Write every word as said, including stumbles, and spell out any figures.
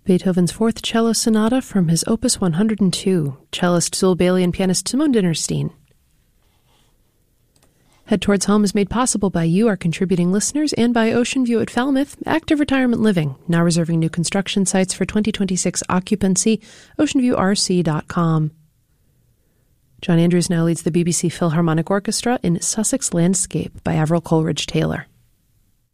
Beethoven's Fourth Cello Sonata from his Opus one hundred two, cellist Zul Bailey and pianist Simone Dinnerstein. Head Towards Home is made possible by you, our contributing listeners, and by Ocean View at Falmouth, Active Retirement Living, now reserving new construction sites for twenty twenty-six occupancy, ocean view r c dot com. John Andrews now leads the B B C Philharmonic Orchestra in Sussex Landscape by Avril Coleridge Taylor.